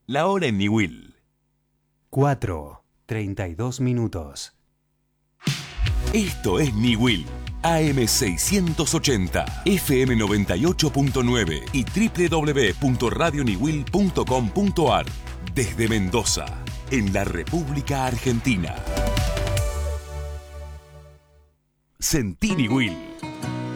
La hora en Niwil. 4:32. Esto es Niwil. AM680, FM 98.9 y www.radioniwil.com.ar. Desde Mendoza, en la República Argentina. Sentí Niwil.